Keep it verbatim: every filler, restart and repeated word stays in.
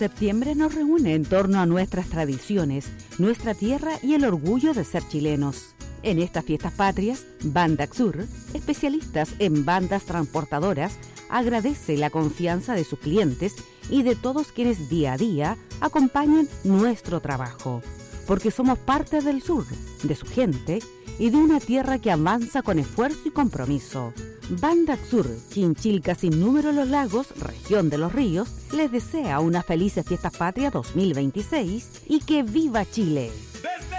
Septiembre nos reúne en torno a nuestras tradiciones, nuestra tierra y el orgullo de ser chilenos. En estas fiestas patrias, Banda Xur, especialistas en bandas transportadoras, agradece la confianza de sus clientes y de todos quienes día a día acompañan nuestro trabajo, porque somos parte del sur, de su gente y de una tierra que avanza con esfuerzo y compromiso. Banda Xur, Chinchilca sin número Los Lagos, región de los ríos, les desea una feliz Fiestas Patrias dos mil veintiséis y que viva Chile.